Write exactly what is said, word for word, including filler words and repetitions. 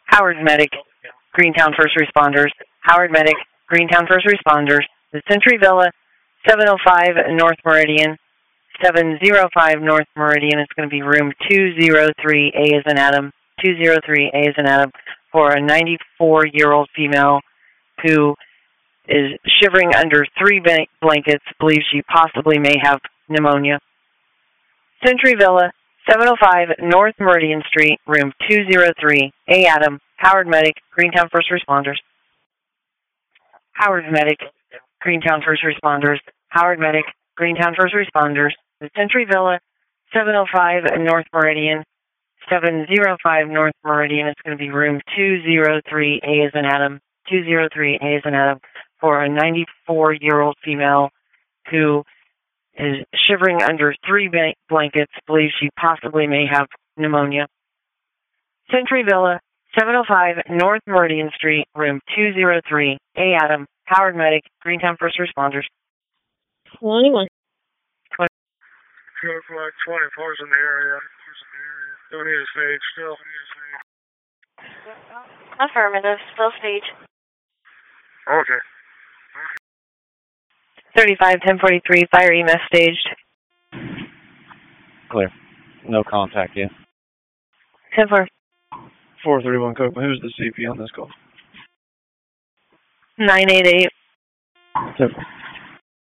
Howard Medic, Greentown First Responders. Howard Medic, Greentown First Responders. The Century Villa, seven oh five North Meridian. seven oh five North Meridian. It's going to be room two oh three, A as in Adam. two oh three, A as in Adam, for a ninety-four-year-old female who is shivering under three blankets, believes she possibly may have pneumonia. Century Villa, seven oh five North Meridian Street, room two oh three, A Adam, Howard Medic, Greentown First Responders. Howard Medic, Greentown First Responders. Howard Medic, Greentown First Responders. The Century Villa, seven oh five North Meridian. seven oh five North Meridian. It's going to be room two oh three, A as in Adam. two oh three, A as in Adam, for a ninety-four-year-old female who is shivering under three blankets, believes she possibly may have pneumonia. Century Villa, seven oh five North Meridian Street, room two oh three, A Adam, Howard Medic, Greentown First Responders. twenty-one. Two flight twenty-four's in the area. Don't need a stage still. Affirmative, still stage. Okay. thirty-five ten forty-three, fire E M S staged. Clear. No contact yet. ten four. four three one Copeland. Who's the C P on this call? nine eight eight. ten four.